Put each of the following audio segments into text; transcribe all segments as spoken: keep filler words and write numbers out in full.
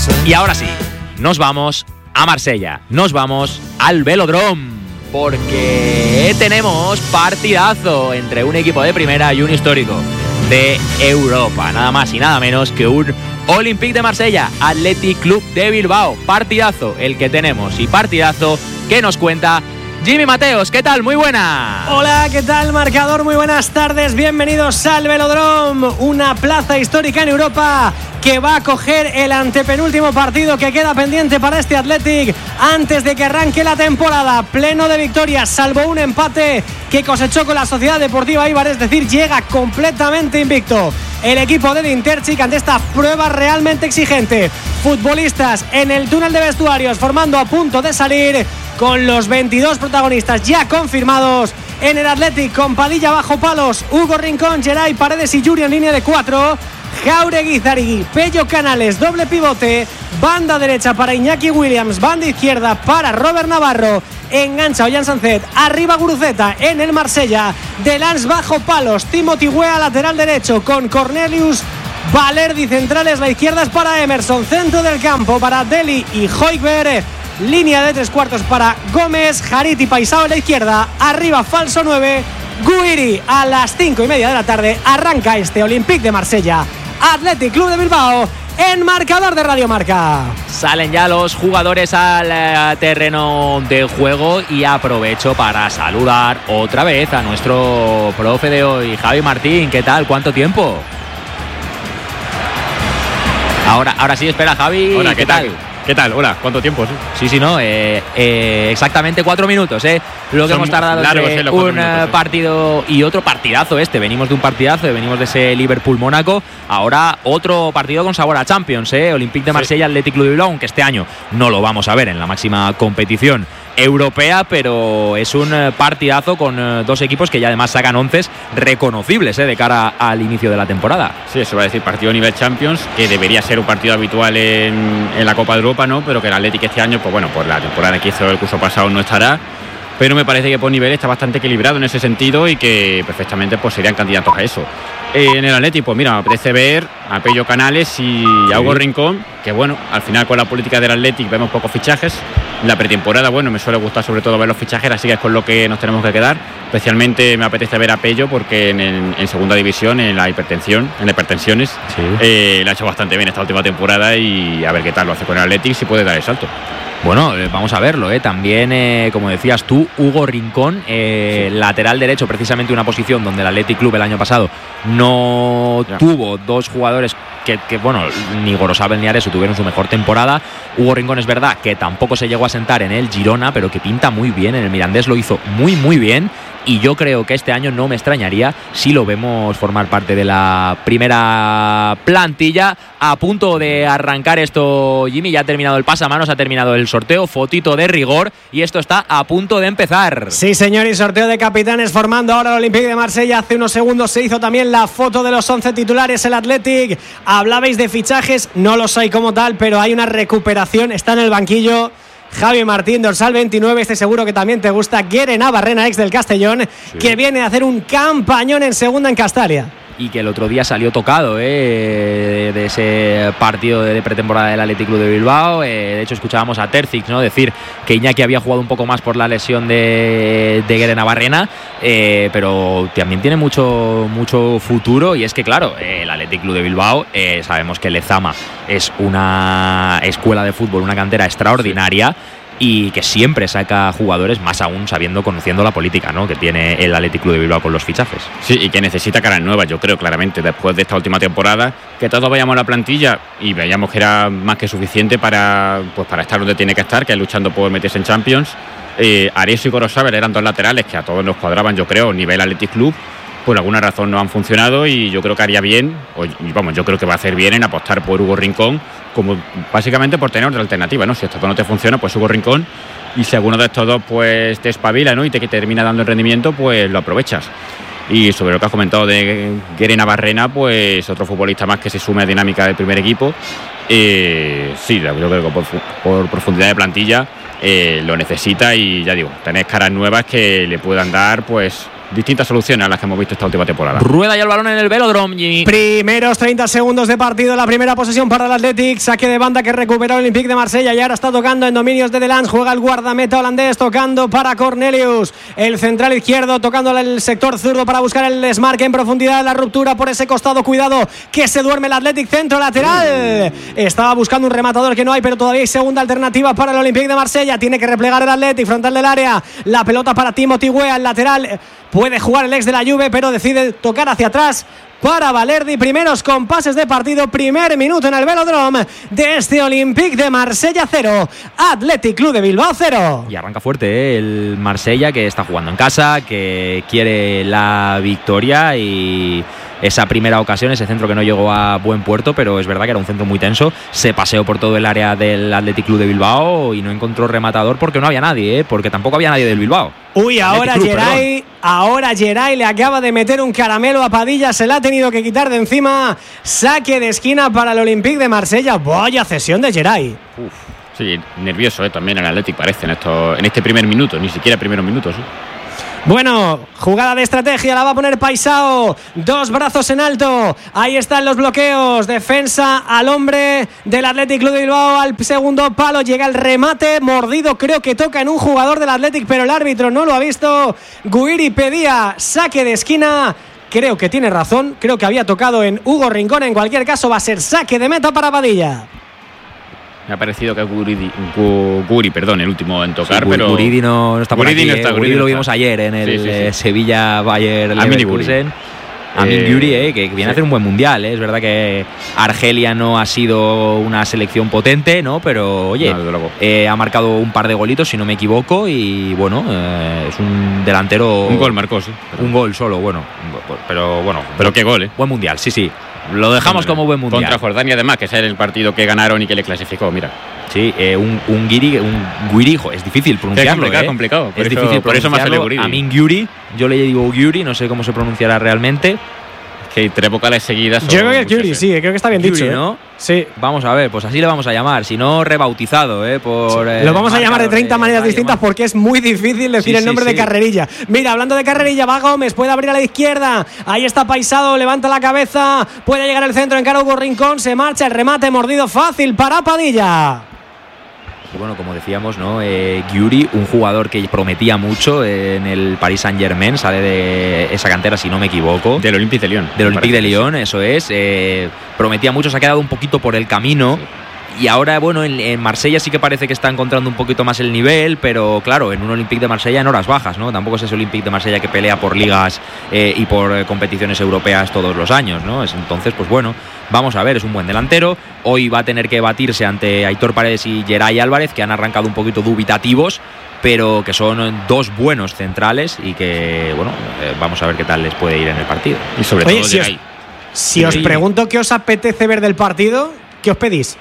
Y ahora sí, nos vamos a Marsella, nos vamos al Velodrome, porque tenemos partidazo entre un equipo de primera y un histórico de Europa, nada más y nada menos que un Olympique de Marsella, Athletic Club de Bilbao. Partidazo el que tenemos y partidazo que nos cuenta Jimmy Mateos. ¿Qué tal? Muy buena. Hola, ¿qué tal, marcador? Muy buenas tardes, bienvenidos al Velodrome, una plaza histórica en Europa que va a coger el antepenúltimo partido que queda pendiente para este Athletic antes de que arranque la temporada. Pleno de victorias, salvo un empate que cosechó con la Sociedad Deportiva Eibar, es decir, llega completamente invicto el equipo de Dinterchik ante esta prueba realmente exigente. Futbolistas en el túnel de vestuarios formando a punto de salir, con los veintidós protagonistas ya confirmados en el Athletic, con Padilla bajo palos, Hugo Rincón, Geray Paredes y Yuri en línea de cuatro, Jauregui, Zarigui, Pello Canales, doble pivote, banda derecha para Iñaki Williams, banda izquierda para Robert Navarro, engancha Ollán Sancet, arriba Guruceta en el Marsella, Delans bajo palos, Timothy Weah lateral derecho con Cornelius Valerdi centrales, la izquierda es para Emerson, centro del campo para Deli y Hoiberg, línea de tres cuartos para Gómez, Harit y Paisao en la izquierda, arriba falso nueve, Guiri. A las cinco y media de la tarde arranca este Olympique de Marsella, Athletic Club de Bilbao, en marcador de Radio Marca. Salen ya los jugadores al eh, terreno de juego y aprovecho para saludar otra vez a nuestro profe de hoy, Javi Martín. ¿Qué tal? ¿Cuánto tiempo? Ahora, ahora sí, espera, Javi. Hola, ¿qué, ¿qué tal? tal? ¿Qué tal? Hola, ¿cuánto tiempo? Sí, sí, sí no, eh, eh, exactamente cuatro minutos, eh. Lo que Son hemos tardado entre un minutos, partido y otro partidazo este. Venimos de un partidazo, venimos de ese Liverpool-Mónaco. Ahora otro partido con sabor a Champions, eh. Olympique de Marsella, sí. Athletic Club de Bilbao, aunque este año no lo vamos a ver en la máxima competición europea, pero es un partidazo con dos equipos que ya además sacan onces reconocibles eh, de cara al inicio de la temporada. Sí, eso va a decir partido a nivel Champions, que debería ser un partido habitual en, en la Copa de Europa, ¿no? Pero que el Athletic este año, pues bueno, por la temporada que hizo el curso pasado no estará, pero me parece que por nivel está bastante equilibrado en ese sentido y que perfectamente pues serían candidatos a eso. Eh, en el Athletic, pues mira, me apetece ver a Pello Canales y sí. a Hugo Rincón, que bueno, al final con la política del Athletic vemos pocos fichajes. En la pretemporada, bueno, me suele gustar sobre todo ver los fichajes, así que es con lo que nos tenemos que quedar. Especialmente me apetece ver a Pello porque en, en, en segunda división, en la hipertensión, en la hipertensiones, sí. eh, le ha hecho bastante bien esta última temporada y a ver qué tal lo hace con el Athletic, si puede dar el salto. Bueno, eh, vamos a verlo, ¿eh? También, eh, como decías tú, Hugo Rincón, eh, sí. lateral derecho, precisamente una posición donde el Athletic Club el año pasado no ya. tuvo dos jugadores que, que, bueno, ni Gorosabel ni Areso tuvieron su mejor temporada. Hugo Rincón es verdad que tampoco se llegó a sentar en el Girona, pero que pinta muy bien, en el Mirandés lo hizo muy muy bien. Y yo creo que este año no me extrañaría si lo vemos formar parte de la primera plantilla. A punto de arrancar esto, Jimmy, ya ha terminado el pasamanos, ha terminado el sorteo, fotito de rigor, y esto está a punto de empezar. Sí, señor, y sorteo de capitanes formando ahora el Olympique de Marsella. Hace unos segundos se hizo también la foto de los once titulares, el Athletic. Hablabais de fichajes, no los hay como tal, pero hay una recuperación, está en el banquillo Javi Martín, dorsal veintinueve, este seguro que también te gusta, Guere Navarrena, ex del Castellón, sí. que viene a hacer un campañón en segunda en Castalia. Y que el otro día salió tocado eh, de ese partido de pretemporada del Athletic Club de Bilbao. Eh, de hecho, escuchábamos a Terzic, ¿no?, decir que Iñaki había jugado un poco más por la lesión de, de Guere Navarrena, eh, pero también tiene mucho, mucho futuro. Y es que, claro, eh, el Athletic Club de Bilbao, eh, sabemos que Lezama es una escuela de fútbol, una cantera extraordinaria. Sí. Y que siempre saca jugadores, más aún sabiendo, conociendo la política, ¿no?, que tiene el Athletic Club de Bilbao con los fichajes. Sí, y que necesita caras nuevas, yo creo, claramente, después de esta última temporada, que todos vayamos a la plantilla y veíamos que era más que suficiente para, pues, para estar donde tiene que estar, que es luchando por meterse en Champions. Eh, Areso y Gorosabel eran dos laterales que a todos nos cuadraban, yo creo, nivel Athletic Club. Por alguna razón no han funcionado y yo creo que haría bien, o, vamos, yo creo que va a hacer bien en apostar por Hugo Rincón, como básicamente por tener otra alternativa, ¿no? Si esto no te funciona, pues Hugo Rincón, y si alguno de estos dos pues te espabila, ¿no?, y te, te termina dando el rendimiento, pues lo aprovechas. Y sobre lo que has comentado de Guere Navarrena, pues otro futbolista más que se sume a la dinámica del primer equipo. Eh, sí, yo creo que por, por profundidad de plantilla eh, lo necesita, y ya digo, tenéis caras nuevas que le puedan dar pues distintas soluciones a las que hemos visto esta última temporada. Rueda ya el balón en el Velódromo. Y... primeros treinta segundos de partido, la primera posesión para el Athletic, saque de banda que recuperó el Olympique de Marsella y ahora está tocando en dominios de Delans, juega el guardameta holandés tocando para Cornelius, el central izquierdo tocando el sector zurdo para buscar el desmarque en profundidad, la ruptura por ese costado, cuidado que se duerme el Athletic, centro lateral, estaba buscando un rematador que no hay, pero todavía hay segunda alternativa para el Olympique de Marsella, tiene que replegar el Athletic, frontal del área, la pelota para Timothy Weah, el lateral, puede jugar el ex de la Juve, pero decide tocar hacia atrás para Valerdi. Primeros compases de partido, primer minuto en el Velódromo de este Olympique de Marsella cero, Athletic Club de Bilbao cero. Y arranca fuerte, ¿eh? El Marsella, que está jugando en casa, que quiere la victoria, y esa primera ocasión, ese centro que no llegó a buen puerto, pero es verdad que era un centro muy tenso, se paseó por todo el área del Athletic Club de Bilbao y no encontró rematador porque no había nadie, ¿eh? Porque tampoco había nadie del Bilbao. Uy, ahora Club, Geray, ahora Geray le acaba de meter un caramelo a Padilla, se la ha tenido que quitar de encima, saque de esquina para el Olympique de Marsella, vaya cesión de Geray. Uf, sí, nervioso ¿eh? También el Athletic parece en, esto, en este primer minuto, ni siquiera primeros minutos, ¿eh? Bueno, jugada de estrategia, la va a poner Paisao, dos brazos en alto, ahí están los bloqueos, defensa al hombre del Athletic Club de Bilbao, al segundo palo, llega el remate, mordido, creo que toca en un jugador del Athletic, pero el árbitro no lo ha visto, Guiri pedía saque de esquina, creo que tiene razón, creo que había tocado en Hugo Rincón, en cualquier caso va a ser saque de meta para Padilla. Me ha parecido que Guridi, Guri, perdón, el último en tocar, sí, pero Guridi no, no está por Guridi aquí. No está, eh. Guridi lo vimos ayer en el sí, sí, sí. eh, Sevilla-Bayern Leverkusen. Amin eh, Guri, eh, que viene sí. a hacer un buen mundial. Eh. Es verdad que Argelia no ha sido una selección potente, ¿no? Pero oye, no, eh, ha marcado un par de golitos, si no me equivoco, y bueno, eh, es un delantero. Un gol marcó, sí. Pero... Un gol solo, bueno, pero bueno. Pero qué gol, ¿eh? Buen mundial, sí, sí. Lo dejamos como buen mundial. Contra Jordania, además, que ese era el partido que ganaron y que le clasificó, mira. Sí, eh, un, un Guiri, un Guirijo, es difícil pronunciarlo. Es complicado, eh. complicado. Por es eso, difícil por eso me sale Guridi. Amin Guri, yo le digo Guri, no sé cómo se pronunciará realmente. Que tres vocales seguidas. Yo creo que es Guri, sí, creo que está bien Guri, dicho, ¿no? ¿eh? Sí. Vamos a ver, pues así le vamos a llamar, si no rebautizado, ¿eh? Por, sí. eh Lo vamos a llamar de treinta maneras distintas porque es muy difícil decir sí, el nombre sí, sí. de Carrerilla. Mira, hablando de Carrerilla, va Gómez, puede abrir a la izquierda. Ahí está Paisado, levanta la cabeza, puede llegar al centro, encara Hugo Rincón, se marcha, el remate mordido fácil para Padilla. Y bueno, como decíamos, ¿no? Eh, Guri, un jugador que prometía mucho en el Paris Saint-Germain, sale de esa cantera, si no me equivoco. Del Olympique de Lyon. Del Olympique de Lyon, eso es. Eh, prometía mucho, se ha quedado un poquito por el camino. Sí. Y ahora, bueno, en, en Marsella sí que parece que está encontrando un poquito más el nivel, pero claro, en un Olympique de Marsella en horas bajas, ¿no? Tampoco es ese Olympique de Marsella que pelea por ligas eh, y por eh, competiciones europeas todos los años, ¿no? Es, entonces, pues bueno, vamos a ver, es un buen delantero. Hoy va a tener que batirse ante Aitor Paredes y Geray Álvarez, que han arrancado un poquito dubitativos, pero que son dos buenos centrales y que, bueno, eh, vamos a ver qué tal les puede ir en el partido. Y sobre Oye, todo si Geray. Os, si os pregunto qué os apetece ver del partido, ¿qué os pedís?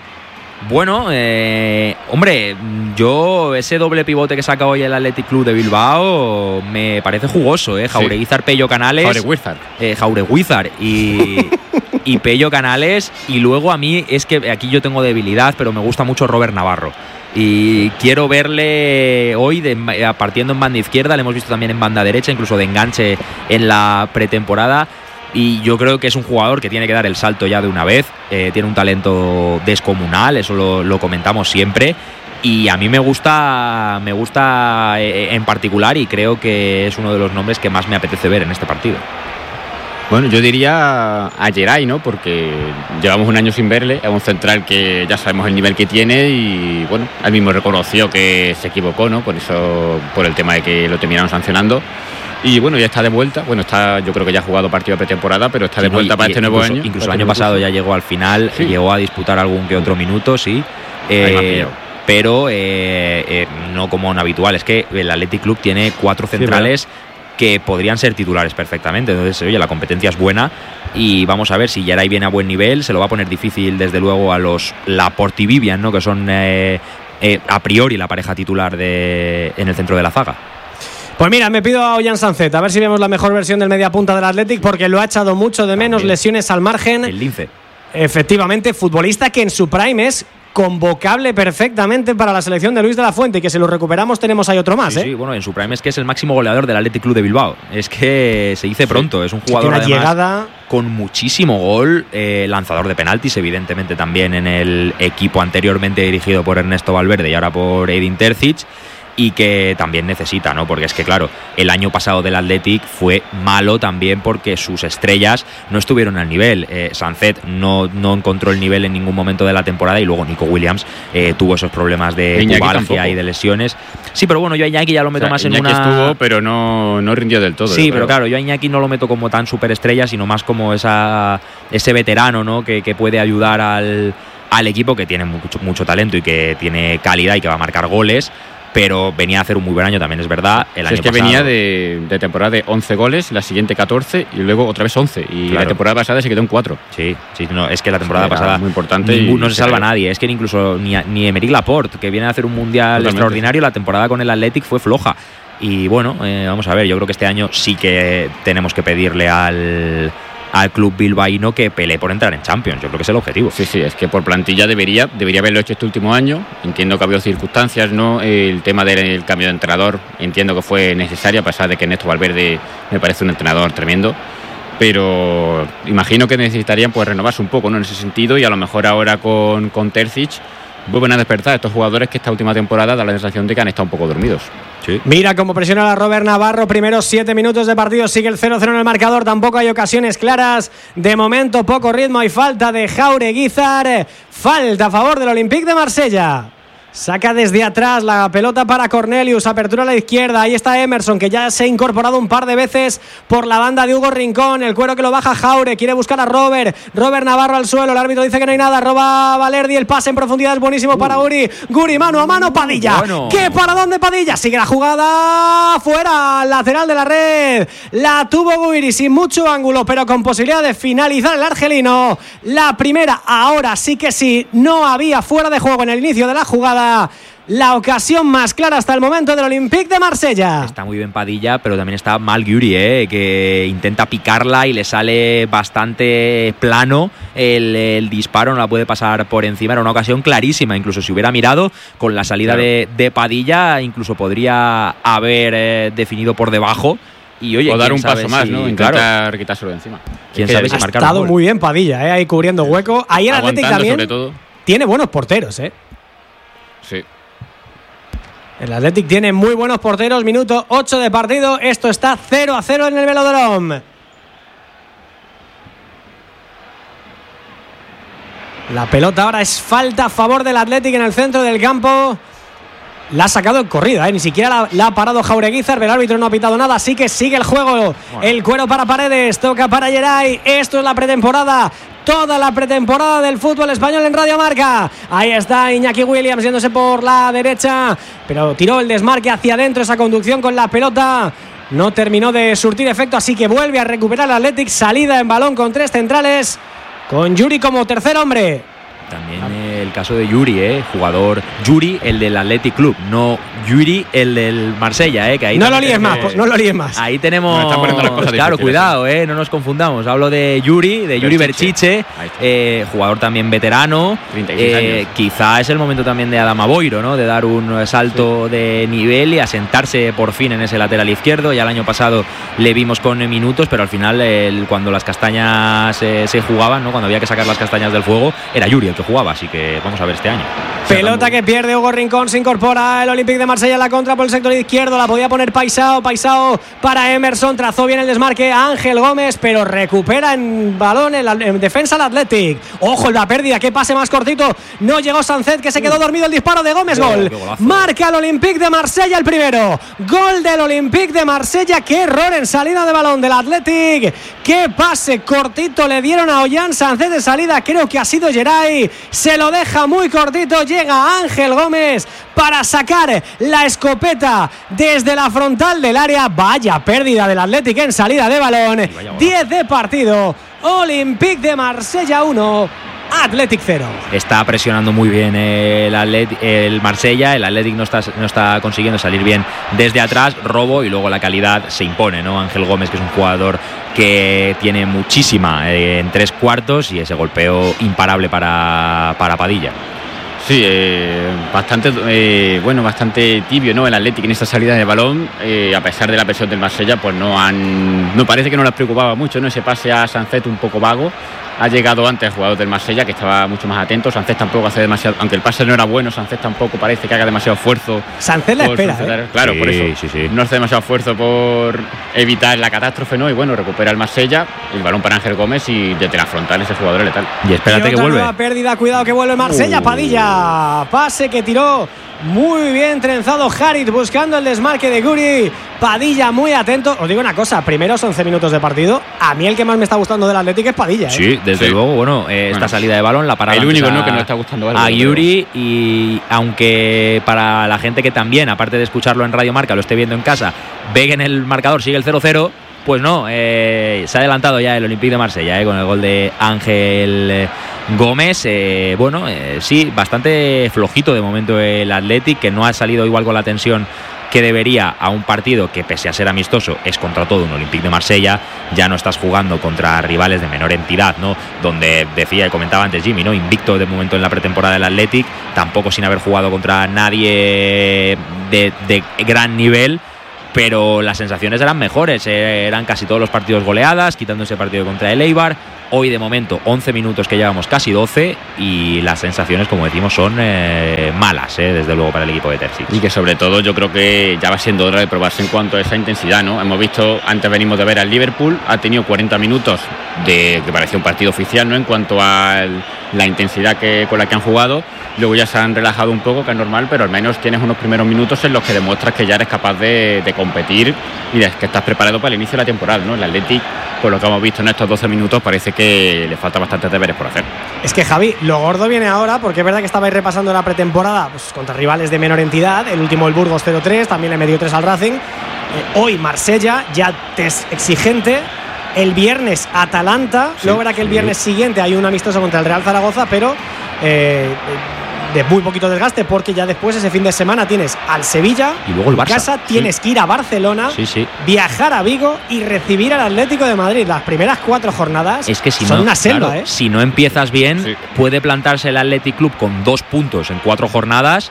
Bueno, eh, hombre, yo ese doble pivote que saca hoy el Athletic Club de Bilbao me parece jugoso, ¿eh? Jaureguizar, Pello Canales. Jaureguizar. Eh, Jaureguizar y, y Pello Canales. Y luego a mí es que aquí yo tengo debilidad, pero me gusta mucho Robert Navarro. Y quiero verle hoy de, partiendo en banda izquierda, le hemos visto también en banda derecha, incluso de enganche en la pretemporada. Y yo creo que es un jugador que tiene que dar el salto ya de una vez, eh, tiene un talento descomunal, eso lo, lo comentamos siempre, y a mí me gusta me gusta eh, en particular, y creo que es uno de los nombres que más me apetece ver en este partido. Bueno, yo diría a Geray, ¿no? Porque llevamos un año sin verle, es un central que ya sabemos el nivel que tiene y bueno, él mismo reconoció que se equivocó, ¿no? Por eso, por el tema de que lo terminaron sancionando. Y bueno, ya está de vuelta. Bueno, está, yo creo que ya ha jugado partido de pretemporada, pero está de sí, vuelta no, para este incluso, nuevo año. Incluso el año pasado ya llegó al final, sí. llegó a disputar algún que otro minuto, sí. Eh, pero eh, eh, no como un habitual. Es que el Athletic Club tiene cuatro centrales sí, que podrían ser titulares perfectamente. Entonces, oye, la competencia es buena y vamos a ver si Geray viene a buen nivel. Se lo va a poner difícil, desde luego, a los Laporte y Vivian, ¿no? Que son eh, eh, a priori la pareja titular de, en el centro de la zaga. Pues mira, me pido a Ollán Sancet, a ver si vemos la mejor versión del mediapunta del Athletic, porque lo ha echado mucho de menos, también. Lesiones al margen. El lince. Efectivamente, futbolista que en su prime es convocable perfectamente para la selección de Luis de la Fuente, y que si lo recuperamos tenemos ahí otro más. Sí, ¿eh? sí, bueno, en su prime es que es el máximo goleador del Athletic Club de Bilbao. Es que se dice pronto, es un jugador una además, llegada con muchísimo gol, eh, lanzador de penaltis, evidentemente también en el equipo anteriormente dirigido por Ernesto Valverde y ahora por Edin Terzic, y que también necesita, ¿no? Porque es que, claro, el año pasado del Athletic fue malo también porque sus estrellas no estuvieron al nivel. Eh, Sancet no, no encontró el nivel en ningún momento de la temporada, y luego Nico Williams eh, tuvo esos problemas de pubalgia y de lesiones. Sí, pero bueno, yo a Iñaki ya lo meto, o sea, más Iñaki en una... estuvo, pero no, no rindió del todo. Sí, pero claro, yo a Iñaki no lo meto como tan superestrella, sino más como esa ese veterano, ¿no? Que, que puede ayudar al, al equipo, que tiene mucho, mucho talento y que tiene calidad y que va a marcar goles. Pero venía a hacer un muy buen año, también es verdad. El o sea, año es que pasado, venía de, de temporada de once goles, la siguiente catorce y luego otra vez once. Y claro, la temporada pasada se quedó en cuatro. Sí, sí, no, es que la temporada sí, pasada muy importante ningún, no se, se salva cayó. nadie. Es que incluso ni, ni Aymeric Laporte, que viene a hacer un mundial Totalmente. extraordinario, la temporada con el Athletic fue floja. Y bueno, eh, vamos a ver, yo creo que este año sí que tenemos que pedirle al... al club bilbaíno que pelee por entrar en Champions. Yo creo que es el objetivo. Sí, sí, es que por plantilla debería debería haberlo hecho este último año. Entiendo que ha habido circunstancias, ¿no? El tema del cambio de entrenador, entiendo que fue necesario, a pesar de que Ernesto Valverde me parece un entrenador tremendo. Pero imagino que necesitarían pues renovarse un poco, ¿no? En ese sentido, y a lo mejor ahora con, con Terzic vuelven a despertar estos jugadores que esta última temporada da la sensación de que han estado un poco dormidos. Sí. Mira cómo presiona a Robert Navarro. Primeros siete minutos de partido, sigue el cero cero en el marcador. Tampoco hay ocasiones claras. De momento, poco ritmo y falta de Jaureguizar. Falta a favor del Olympique de Marsella. Saca desde atrás la pelota para Cornelius, apertura a la izquierda, ahí está Emerson, que ya se ha incorporado un par de veces por la banda de Hugo Rincón, el cuero que lo baja Jaure, quiere buscar a Robert, Robert Navarro al suelo, el árbitro dice que no hay nada, roba Valerdi, el pase en profundidad es buenísimo uh. para Guri, Guri mano a mano, Padilla, bueno. ¿Qué para dónde Padilla? Sigue la jugada, fuera, lateral de la red, la tuvo Guri sin mucho ángulo, pero con posibilidad de finalizar el argelino, la primera, ahora sí que sí, no había fuera de juego en el inicio de la jugada. La ocasión más clara hasta el momento del Olympique de Marsella. Está muy bien Padilla, pero también está mal Guri, ¿eh? Que intenta picarla y le sale bastante plano el, el disparo, no la puede pasar por encima. Era una ocasión clarísima, incluso si hubiera mirado con la salida claro. de, de Padilla, incluso podría haber eh, definido por debajo. Y oye, o dar un paso más, si, ¿no? Intentar claro, quitárselo de encima. ¿Quién sabe si ha estado muy bien Padilla, ¿eh? Ahí cubriendo hueco. Ahí el Athletic también tiene buenos porteros, ¿eh? Sí. El Athletic tiene muy buenos porteros. Minuto ocho de partido. Esto está cero a cero en el Velodrome. La pelota ahora es falta a favor del Athletic en el centro del campo. La ha sacado en corrida, ¿eh? Ni siquiera la, la ha parado Jaureguizar. El árbitro no ha pitado nada, así que sigue el juego. Bueno. El cuero para Paredes, toca para Geray. Esto es la pretemporada. Toda la pretemporada del fútbol español en Radio Marca. Ahí está Iñaki Williams yéndose por la derecha, pero tiró el desmarque hacia adentro. Esa conducción con la pelota no terminó de surtir efecto, así que vuelve a recuperar el Athletic. Salida en balón con tres centrales, con Yuri como tercer hombre. También eh, el caso de Yuri, eh, jugador Yuri, el del Athletic Club, no Yuri, el del Marsella, eh, que ahí no lo líes más, pues, no lo líes más. Ahí tenemos, no, poniendo las cosas claro, cuidado, eh, no nos confundamos. Hablo de Yuri, de Yuri Berchiche, eh, jugador también veterano. treinta y seis eh, años. Quizá es el momento también de Adama Boiro, ¿no? De dar un salto sí. de nivel y asentarse por fin en ese lateral izquierdo. Ya el año pasado le vimos con minutos, pero al final el, cuando las castañas eh, se jugaban, ¿no? Cuando había que sacar las castañas del fuego, era Yuri el que jugaba, así que vamos a ver este año. Pelota que pierde Hugo Rincón, se incorpora el Olympique de Marsella en la contra por el sector izquierdo, la podía poner Paisao, Paisao para Emerson, trazó bien el desmarque a Ángel Gómez, pero recupera en balón en, la, en defensa el Athletic. Ojo la pérdida, qué pase más cortito, no llegó Sancet, que se quedó dormido. El disparo de Gómez, oh, gol, marca el Olympique de Marsella el primero, gol del Olympique de Marsella. Qué error en salida de balón del Athletic, qué pase cortito le dieron a Ollán Sancet de salida, creo que ha sido Geray, se lo deja muy cortito, llega Ángel Gómez para sacar la escopeta desde la frontal del área. Vaya pérdida del Athletic en salida de balón. diez de partido, Olympique de Marsella uno, Athletic cero. Está presionando muy bien el, Atlet- el Marsella. El Athletic no está, no está consiguiendo salir bien desde atrás. Robo y luego la calidad se impone, ¿no? Ángel Gómez, que es un jugador que tiene muchísima eh, en tres cuartos, y ese golpeo imparable para, para Padilla. Sí, eh, bastante eh, bueno, bastante tibio, ¿no? El Athletic en esta salida de balón, eh, a pesar de la presión del Marsella, pues no han, no parece que no les preocupaba mucho, ¿no? Ese pase a Sancet un poco vago. Ha llegado antes el jugador del Marsella, que estaba mucho más atento. Sancet tampoco hace demasiado, aunque el pase no era bueno, Sancet tampoco parece que haga demasiado esfuerzo. Sancet la espera, ¿eh? Claro, sí, por eso. Sí, sí. No hace demasiado esfuerzo por evitar la catástrofe, ¿no? Y bueno, recupera el Marsella, el balón para Ángel Gómez y desde la frontal ese jugador es letal. Y espérate y que otra vuelve. Nueva pérdida, cuidado que vuelve Marsella, uh. Padilla. Pase que tiró muy bien trenzado Harit buscando el desmarque de Guri. Padilla muy atento. Os digo una cosa, primeros once minutos de partido, a mí el que más me está gustando del Atlético es Padilla, ¿eh? Sí, desde sí. luego, bueno, eh, esta bueno, salida de balón, la parada. El único, ¿no?, que no está gustando algo, a Yuri, y aunque para la gente que también, aparte de escucharlo en Radio Marca, lo esté viendo en casa, ve que en el marcador sigue el cero cero, pues no, eh, se ha adelantado ya el Olympique de Marsella, eh, con el gol de Ángel Gómez. Eh, bueno, eh, sí, bastante flojito de momento el Athletic, que no ha salido igual con la tensión que debería a un partido que, pese a ser amistoso, es contra todo un Olympique de Marsella. Ya no estás jugando contra rivales de menor entidad, ¿no? Donde decía y comentaba antes Jimmy, ¿no? Invicto de momento en la pretemporada del Athletic, tampoco sin haber jugado contra nadie de, de gran nivel, pero las sensaciones eran mejores, eh, eran casi todos los partidos goleadas, quitando ese partido contra el Eibar. Hoy de momento once minutos que llevamos, casi doce, y las sensaciones, como decimos, son eh, malas, eh, desde luego, para el equipo de Terzic. Y que sobre todo yo creo que ya va siendo hora de probarse en cuanto a esa intensidad, ¿no? Hemos visto, antes venimos de ver al Liverpool, ha tenido cuarenta minutos de que parecía un partido oficial, ¿no?, en cuanto a la intensidad que, con la que han jugado. Luego ya se han relajado un poco, que es normal, pero al menos tienes unos primeros minutos en los que demuestras que ya eres capaz de, de competir y de que estás preparado para el inicio de la temporada, ¿no? El Athletic, por lo que hemos visto en estos doce minutos, parece que le falta bastantes deberes por hacer. Es que, Javi, lo gordo viene ahora, porque es verdad que estabais repasando la pretemporada, pues, contra rivales de menor entidad. El último, el Burgos cero tres, también le metió tres al Racing. Eh, hoy Marsella, ya es exigente. El viernes Atalanta, sí, luego verá que el viernes sí. siguiente hay un amistoso contra el Real Zaragoza, pero eh, de muy poquito desgaste, porque ya después ese fin de semana tienes al Sevilla y luego el Barça. En casa tienes sí. que ir a Barcelona, sí, sí. viajar a Vigo y recibir al Atlético de Madrid. Las primeras cuatro jornadas es que si son no, una selva, claro, ¿eh? Si no empiezas bien, sí. puede plantarse el Athletic Club con dos puntos en cuatro jornadas.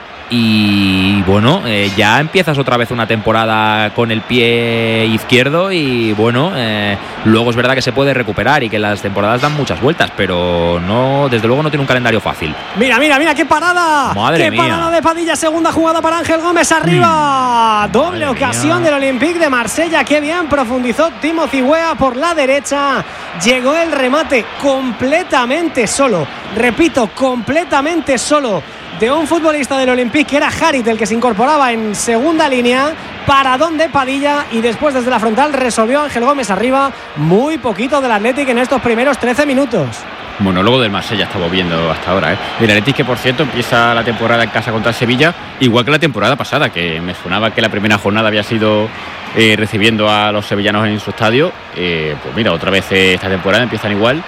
Y bueno, eh, ya empiezas otra vez una temporada con el pie izquierdo. Y bueno, eh, luego es verdad que se puede recuperar y que las temporadas dan muchas vueltas, pero no, desde luego no tiene un calendario fácil. Mira, mira, mira, qué parada. Madre qué mía. parada de Padilla, segunda jugada para Ángel Gómez, arriba. Mm. Doble Madre ocasión mía. Del Olympique de Marsella. Qué bien profundizó Timothy Weah por la derecha. Llegó el remate completamente solo. Repito, completamente solo, de un futbolista del Olympique, que era Harit, el que se incorporaba en segunda línea. Paradón de Padilla, y después desde la frontal resolvió Ángel Gómez arriba. Muy poquito del Athletic en estos primeros trece minutos. Monólogo del Marsella estamos viendo hasta ahora, ¿eh? El Athletic, que por cierto empieza la temporada en casa contra el Sevilla, igual que la temporada pasada, que me sonaba que la primera jornada había sido eh, recibiendo a los sevillanos en su estadio. Eh, pues mira, otra vez eh, esta temporada empiezan igual.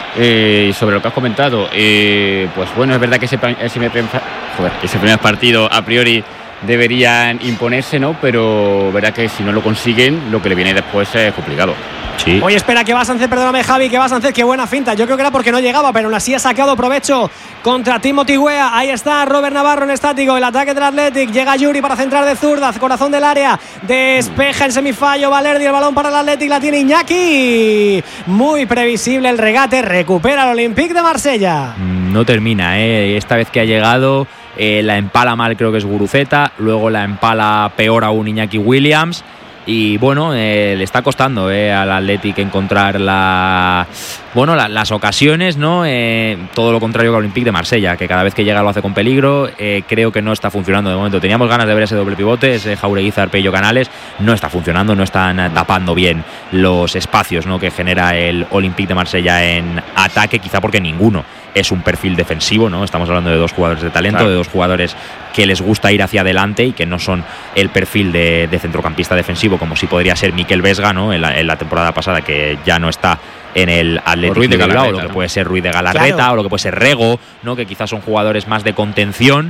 Eh, y sobre lo que has comentado, eh, pues bueno, es verdad que ese, ese, joder, ese primer partido a priori deberían imponerse, ¿no? Pero verá que si no lo consiguen, lo que le viene después es complicado. Sí. Oye, espera, que va Sánchez, perdóname, Javi, que va Sánchez, qué buena finta. Yo creo que era porque no llegaba, pero aún así ha sacado provecho contra Timothy Weah. Ahí está Robert Navarro en estático, el ataque del Athletic. Llega Yuri para centrar de zurda, corazón del área. Despeja en semifallo Valerdi, el balón para el Athletic, la tiene Iñaki. Muy previsible el regate, recupera el Olympique de Marsella. No termina, ¿eh? Esta vez que ha llegado, eh, la empala mal, creo que es Guruceta. Luego la empala peor aún Iñaki Williams. Y bueno, eh, le está costando eh, al Athletic encontrar la, bueno, la, las ocasiones, ¿no? Eh, todo lo contrario que al Olympique de Marsella, que cada vez que llega lo hace con peligro. Eh, creo que no está funcionando de momento. Teníamos ganas de ver ese doble pivote, ese Jauregui, Arpello, Canales. No está funcionando, no están tapando bien los espacios, ¿no?, que genera el Olympique de Marsella en ataque, quizá porque ninguno es un perfil defensivo, ¿no? Estamos hablando de dos jugadores de talento, claro, de dos jugadores que les gusta ir hacia adelante y que no son el perfil de, de centrocampista defensivo, como sí podría ser Mikel Vesga, ¿no?, en la, en la temporada pasada, que ya no está en el Atlético de Bilbao, o lo que puede ser Ruiz de Galarreta, claro, o lo que puede ser Rego, ¿no?, que quizás son jugadores más de contención.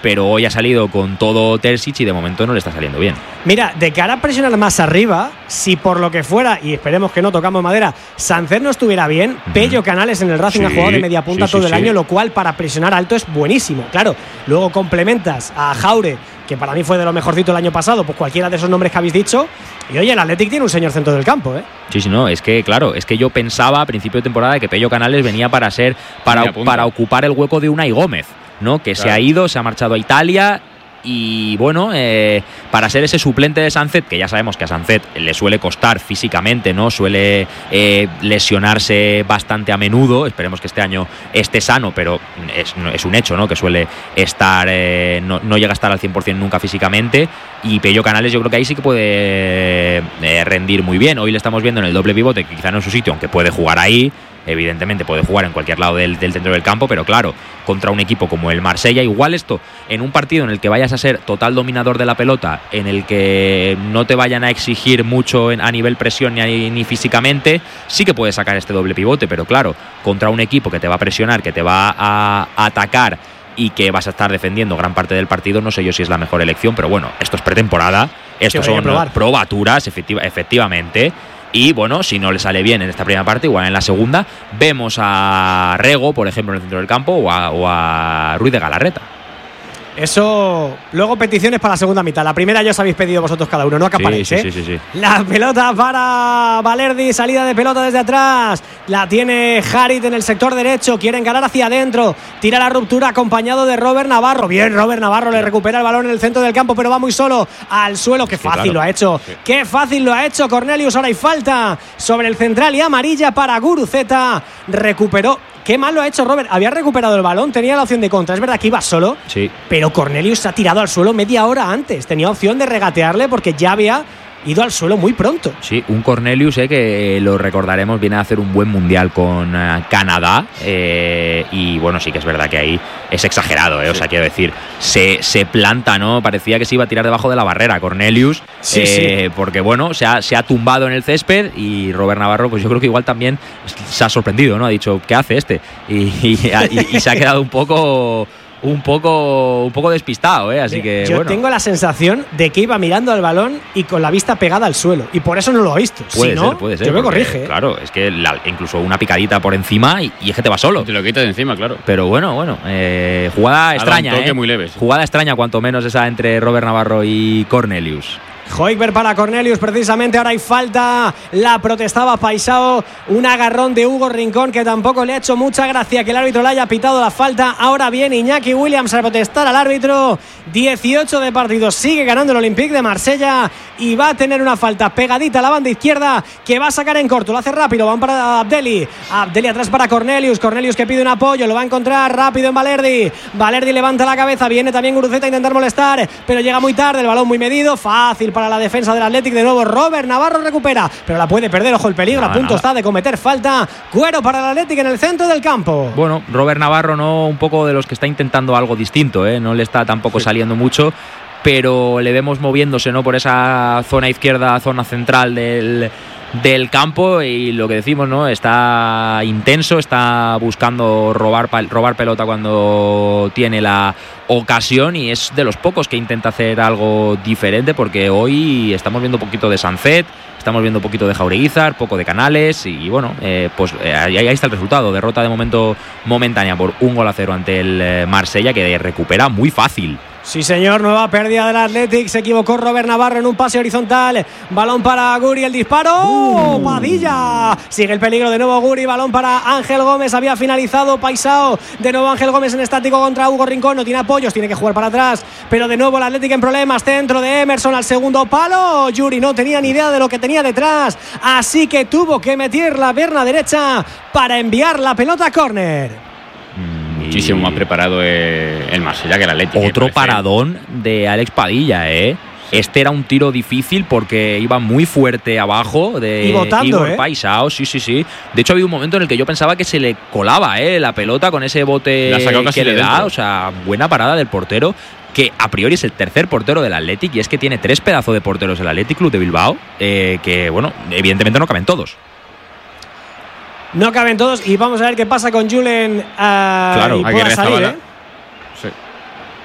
pero hoy ha salido con todo Terzic y de momento no le está saliendo bien. Mira, de cara a presionar más arriba, si por lo que fuera, y esperemos que no tocamos madera, Sancet no estuviera bien, uh-huh. Pello Canales en el Racing sí, ha jugado de media punta sí, todo sí, el sí. año, lo cual para presionar alto es buenísimo. Claro, luego complementas a Jaure, que para mí fue de lo mejorcito el año pasado, pues cualquiera de esos nombres que habéis dicho. Y oye, el Athletic tiene un señor centro del campo, ¿eh? Sí, sí, no, es que claro, es que yo pensaba a principio de temporada que Pello Canales venía para ser, para, para ocupar el hueco de Unai Gómez, ¿no? Que claro. se ha ido, se ha marchado a Italia. Y bueno, eh, para ser ese suplente de Sancet, que ya sabemos que a Sancet le suele costar físicamente, ¿no? Suele eh, lesionarse bastante a menudo. Esperemos que este año esté sano, pero es, es un hecho, ¿no? Que suele estar, eh, no, no llega a estar al cien por ciento nunca físicamente. Y Pello Canales yo creo que ahí sí que puede eh, rendir muy bien. Hoy le estamos viendo en el doble pivote, que quizá no es su sitio, aunque puede jugar ahí. Evidentemente puede jugar en cualquier lado del, del centro del campo, pero claro, contra un equipo como el Marsella, igual esto, en un partido en el que vayas a ser total dominador de la pelota, en el que no te vayan a exigir mucho en, a nivel presión ni, ni físicamente, sí que puedes sacar este doble pivote, pero claro, contra un equipo que te va a presionar, que te va a, a atacar y que vas a estar defendiendo gran parte del partido, no sé yo si es la mejor elección, pero bueno, esto es pretemporada, estos son probaturas, efectiva, efectivamente. Y bueno, si no le sale bien en esta primera parte, igual en la segunda, vemos a Rego, por ejemplo, en el centro del campo, o a, o a Ruiz de Galarreta. Eso, luego peticiones para la segunda mitad. La primera ya os habéis pedido vosotros cada uno, no acaparéis, sí, sí, ¿eh? sí, sí, sí. La pelota para Valerdi, salida de pelota desde atrás. La tiene Harit en el sector derecho, quiere encarar hacia adentro. Tira la ruptura acompañado de Robert Navarro. Bien, Robert Navarro le recupera el balón en el centro del campo, pero va muy solo al suelo. Qué fácil sí, claro. lo ha hecho, sí. qué fácil lo ha hecho Cornelius. Ahora hay falta sobre el central y amarilla para Guruceta. Recuperó. Qué mal lo ha hecho Robert. Había recuperado el balón, tenía la opción de contra. Es verdad que iba solo, sí. pero Cornelius se ha tirado al suelo media hora antes. Tenía opción de regatearle porque ya había ido al suelo muy pronto. Sí, un Cornelius eh, que lo recordaremos, viene a hacer un buen mundial con uh, Canadá eh, y bueno, sí que es verdad que ahí es exagerado, eh, sí. o sea, quiero decir, se, se planta, ¿no? Parecía que se iba a tirar debajo de la barrera Cornelius, sí, eh, sí. porque bueno, se ha, se ha tumbado en el césped y Robert Navarro, pues yo creo que igual también se ha sorprendido, ¿no? Ha dicho, ¿qué hace este? Y, y, y, y se ha quedado un poco... Un poco, un poco despistado, ¿eh? Así que yo bueno. tengo la sensación de que iba mirando al balón y con la vista pegada al suelo y por eso no lo ha visto. Puede si ser, no, puede ser. Yo me corrige. Claro, es que la, incluso una picadita por encima y, y es que te va solo. Te lo quitas de encima, claro. Pero bueno, bueno, eh, jugada ha extraña, un toque ¿eh? muy leve, sí. Jugada extraña, cuanto menos esa entre Robert Navarro y Cornelius. Hoiberg para Cornelius, precisamente ahora hay falta, la protestaba Paisao, un agarrón de Hugo Rincón que tampoco le ha hecho mucha gracia que el árbitro le haya pitado la falta. Ahora viene Iñaki Williams a protestar al árbitro. dieciocho de partido, sigue ganando el Olympique de Marsella y va a tener una falta pegadita a la banda izquierda que va a sacar en corto, lo hace rápido, van para Abdelli, Abdelli atrás para Cornelius, Cornelius que pide un apoyo, lo va a encontrar rápido en Valerdi, Valerdi levanta la cabeza, viene también Guruceta a intentar molestar, pero llega muy tarde, el balón muy medido, fácil para la defensa del Athletic, de nuevo Robert Navarro recupera, pero la puede perder, ojo el peligro, no, a punto nada. Está de cometer falta. Cuero para el Athletic en el centro del campo. Bueno, Robert Navarro no, un poco de los que está intentando algo distinto, ¿eh? No le está tampoco sí. saliendo mucho, pero le vemos moviéndose, ¿no? Por esa zona izquierda, zona central del del campo y lo que decimos, ¿no? Está intenso, está buscando robar, robar pelota cuando tiene la ocasión y es de los pocos que intenta hacer algo diferente porque hoy estamos viendo un poquito de Sancet, estamos viendo un poquito de Jaureguizar, poco de Canales y bueno, eh, pues eh, ahí, ahí está el resultado, derrota de momento momentánea por un gol a cero ante el eh, Marsella que recupera muy fácil. Sí señor, nueva pérdida del Athletic, se equivocó Robert Navarro en un pase horizontal, balón para Guri, el disparo, uh. Padilla, sigue el peligro de nuevo Guri, balón para Ángel Gómez, había finalizado Paisao, de nuevo Ángel Gómez en estático contra Hugo Rincón, no tiene apoyos, tiene que jugar para atrás, pero de nuevo el Athletic en problemas, centro de Emerson al segundo palo, Yuri no tenía ni idea de lo que tenía detrás, así que tuvo que meter la pierna derecha para enviar la pelota a córner. Muchísimo más preparado el Marsella que el Atlético. Otro paradón de Alex Padilla, ¿eh? Este era un tiro difícil porque iba muy fuerte abajo de y botando, Igor ¿eh? Paisao, sí, sí, sí. De hecho, había un momento en el que yo pensaba que se le colaba, ¿eh? La pelota con ese bote que le da. Dentro. O sea, buena parada del portero, que a priori es el tercer portero del Athletic y es que tiene tres pedazos de porteros el Athletic Club de Bilbao, eh, que, bueno, evidentemente no caben todos. No caben todos y vamos a ver qué pasa con Julen. Uh, claro, y pueda salir, ¿eh? Sí.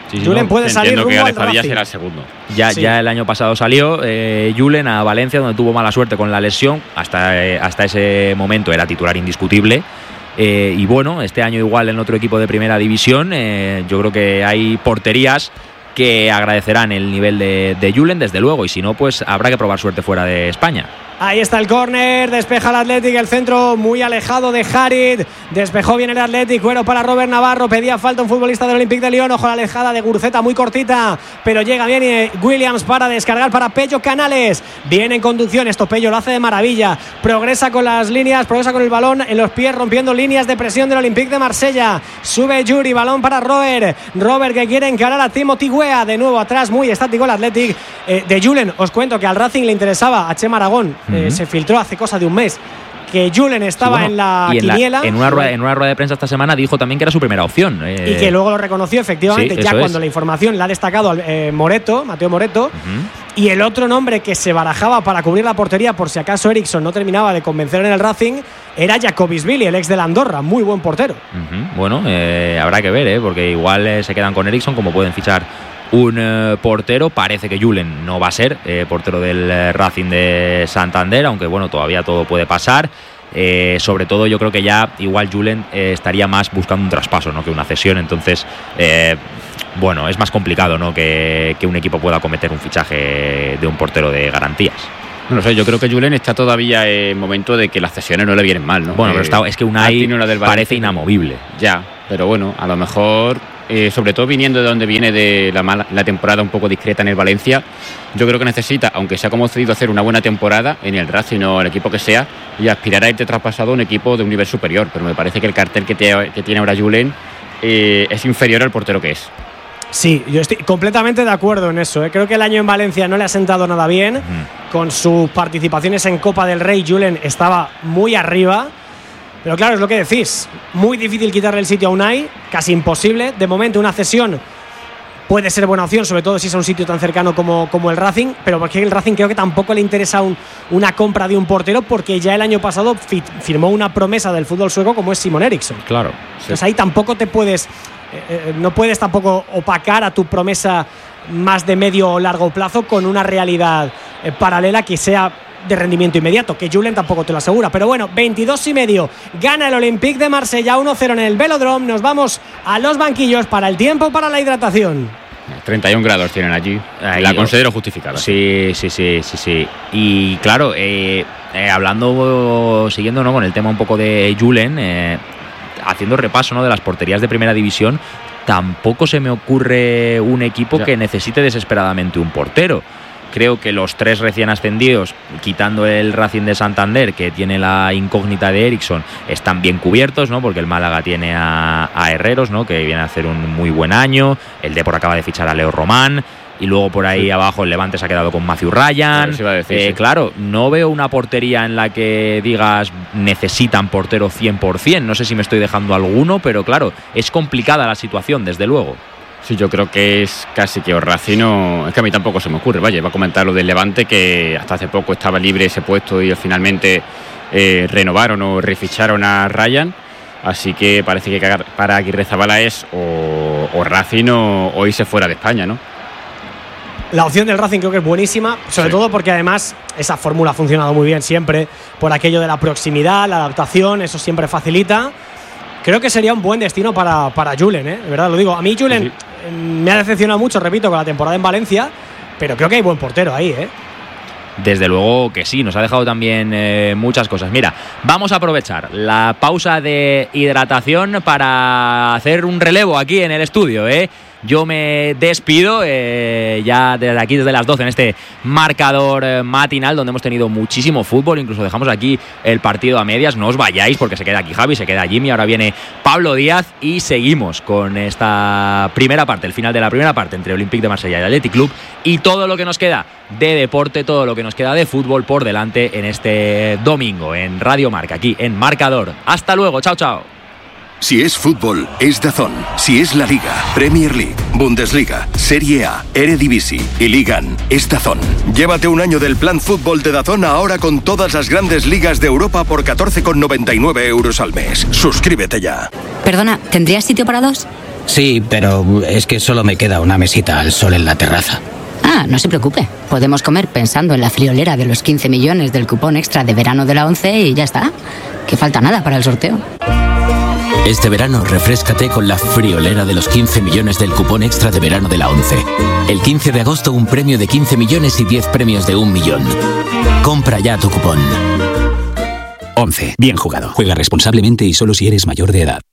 Sí, sí, Julen no, puede salir rumbo que al Alex Padilla Racing. será el segundo. Ya, Sí. ya el año pasado salió eh, Julen a Valencia, donde tuvo mala suerte con la lesión. Hasta, eh, hasta ese momento era titular indiscutible. Eh, y bueno, este año igual en otro equipo de primera división, eh, yo creo que hay porterías que agradecerán el nivel de, de Julen, desde luego, y si no, pues habrá que probar suerte fuera de España. Ahí está el córner, despeja el Athletic, el centro muy alejado de Harit, despejó bien el Athletic, cuero para Robert Navarro, pedía falta un futbolista del Olympique de Lyon, ojo a la alejada de Guruceta, muy cortita, pero llega bien eh, Williams para descargar para Pello Canales, viene en conducción, esto Pello lo hace de maravilla, progresa con las líneas, progresa con el balón en los pies, rompiendo líneas de presión del Olympique de Marsella, sube Yuri, balón para Robert, Robert que quiere encarar a Timothy Weah, de nuevo atrás, muy estático el Athletic, eh, de Julen, os cuento que al Racing le interesaba a Chema Aragón, Eh, Uh-huh. se filtró hace cosa de un mes que Julen estaba Sí, bueno, en la y en quiniela La, en, una rueda, en una rueda de prensa esta semana dijo también que era su primera opción. Eh, y que luego lo reconoció efectivamente sí, ya eso cuando es. la información la ha destacado eh, Moreto, Mateo Moreto. Uh-huh. Y el otro nombre que se barajaba para cubrir la portería por si acaso Eriksson no terminaba de convencer en el Racing era Jacobisvili, el ex de la Andorra, muy buen portero. Uh-huh. Bueno, eh, habrá que ver, eh, porque igual eh, se quedan con Eriksson, como pueden fichar un eh, portero. Parece que Julen no va a ser eh, portero del eh, Racing de Santander, aunque bueno, todavía todo puede pasar. Eh, sobre todo yo creo que ya igual Julen eh, estaría más buscando un traspaso, ¿no?, que una cesión. Entonces eh, bueno, es más complicado, ¿no?, que, que un equipo pueda cometer un fichaje de un portero de garantías. No lo sé, yo creo que Julen está todavía en momento de que las cesiones no le vienen mal, ¿no? Bueno, eh, pero está, es que Unai una del parece Valencia, inamovible. Ya, pero bueno, a lo mejor, eh, sobre todo viniendo de donde viene de la, mala, la temporada un poco discreta en el Valencia, yo creo que necesita, aunque se ha concedido hacer una buena temporada en el Racing o el equipo que sea, y aspirar a irte traspasado a un equipo de un nivel superior. Pero me parece que el cartel que, te, que tiene ahora Julen eh, es inferior al portero que es. Sí, yo estoy completamente de acuerdo en eso, ¿eh? Creo que el año en Valencia no le ha sentado nada bien. Uh-huh. Con sus participaciones en Copa del Rey, Julen estaba muy arriba. Pero claro, es lo que decís, muy difícil quitarle el sitio a Unai, casi imposible. De momento una cesión puede ser buena opción, sobre todo si es a un sitio tan cercano como, como el Racing, pero porque el Racing creo que tampoco le interesa un, una compra de un portero, porque ya el año pasado fi, firmó una promesa del fútbol sueco como es Simon Eriksson. Claro. Entonces ahí tampoco te puedes, eh, no puedes tampoco opacar a tu promesa más de medio o largo plazo con una realidad eh, paralela que sea de rendimiento inmediato, que Julen tampoco te lo asegura. Pero bueno, veintidós y medio gana el Olympique de Marsella, uno cero en el Velodrome. Nos vamos a los banquillos para el tiempo, para la hidratación. treinta y un grados tienen allí. Ahí la lo- considero justificada. Sí, sí, sí, sí, sí. Y claro, eh, eh, hablando, siguiendo, ¿no?, con el tema un poco de Julen, eh, haciendo repaso, ¿no?, de las porterías de primera división, tampoco se me ocurre un equipo Ya. que necesite desesperadamente un portero. Creo que los tres recién ascendidos, quitando el Racing de Santander, que tiene la incógnita de Eriksson, están bien cubiertos, ¿no?, porque el Málaga tiene a, a Herreros, ¿no?, que viene a hacer un muy buen año. El Depor acaba de fichar a Leo Román. Y luego por ahí Sí. abajo el Levante se ha quedado con Matthew Ryan. Eso iba a decir, Eh, sí. Claro, no veo una portería en la que digas necesitan portero cien por ciento. No sé si me estoy dejando alguno, pero claro, es complicada la situación, desde luego. Sí, yo creo que es casi que Orracino. Es que a mí tampoco se me ocurre. Vaya, iba a comentar lo del Levante, que hasta hace poco estaba libre ese puesto y finalmente eh, renovaron o reficharon a Ryan. Así que parece que para Aguirrezabala es o, o Racino o irse fuera de España, ¿no? La opción del Racing creo que es buenísima, sobre Sí. todo porque además esa fórmula ha funcionado muy bien siempre, por aquello de la proximidad, la adaptación, eso siempre facilita. Creo que sería un buen destino para, para Julen, ¿eh? De verdad lo digo. A mí Julen Sí, eh, me ha decepcionado mucho, repito, con la temporada en Valencia, pero creo que hay buen portero ahí, ¿eh? Desde luego que sí, nos ha dejado también eh, muchas cosas. Mira, vamos a aprovechar la pausa de hidratación para hacer un relevo aquí en el estudio, ¿eh? Yo me despido eh, ya desde aquí, desde las doce, en este marcador eh, matinal donde hemos tenido muchísimo fútbol. Incluso dejamos aquí el partido a medias. No os vayáis porque se queda aquí Javi, se queda Jimmy. Ahora viene Pablo Díaz y seguimos con esta primera parte, el final de la primera parte entre Olympique de Marsella y Athletic Club, y todo lo que nos queda de deporte, todo lo que nos queda de fútbol por delante en este domingo en Radio Marca, aquí en Marcador. Hasta luego, chao, chao. Si es fútbol, es DAZN. Si es la Liga, Premier League, Bundesliga, Serie A, Eredivisie y Ligan, es DAZN. Llévate un año del plan fútbol de DAZN ahora con todas las grandes ligas de Europa por catorce con noventa y nueve euros al mes. Suscríbete ya. Perdona, ¿tendrías sitio para dos? Sí, pero es que solo me queda una mesita al sol en la terraza. Ah, no se preocupe. Podemos comer pensando en la friolera de los quince millones del cupón extra de verano de la ONCE y ya está. Que falta nada para el sorteo. Este verano refréscate con la friolera de los quince millones del cupón extra de verano de la ONCE. El quince de agosto un premio de quince millones y diez premios de un millón. Compra ya tu cupón. ONCE. Bien jugado. Juega responsablemente y solo si eres mayor de edad.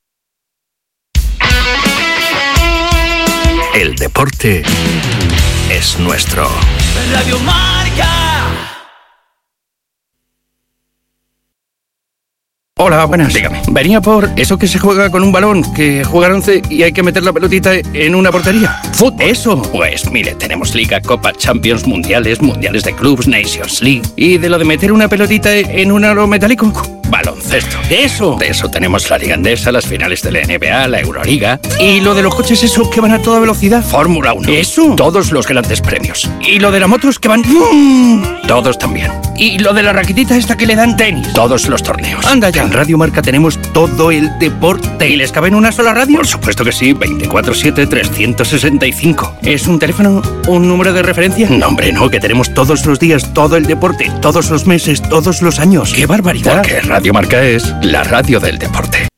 El deporte es nuestro. Radio Marca. Hola, buenas. Dígame. Venía por eso que se juega con un balón, que juega once y hay que meter la pelotita en una portería. ¿Fútbol? Eso. Pues mire, tenemos Liga, Copa, Champions, Mundiales, Mundiales de Clubs, Nations League. ¿Y de lo de meter una pelotita en un aro metálico? Baloncesto. Eso. De eso tenemos la Liga Endesa, las finales de la N B A, la Euroliga. ¿Y lo de los coches esos que van a toda velocidad? Fórmula uno. Eso. Todos los grandes premios. ¿Y lo de las motos que van...? Todos también. ¿Y lo de la raquetita esta que le dan tenis? Todos los torneos. Anda ya. En Radio Marca tenemos todo el deporte. ¿Y les cabe en una sola radio? Por supuesto que sí, veinticuatro siete, trescientos sesenta y cinco. ¿Es un teléfono, un número de referencia? No, hombre, no, que tenemos todos los días, todo el deporte, todos los meses, todos los años. ¡Qué barbaridad! Porque Radio Marca es la radio del deporte.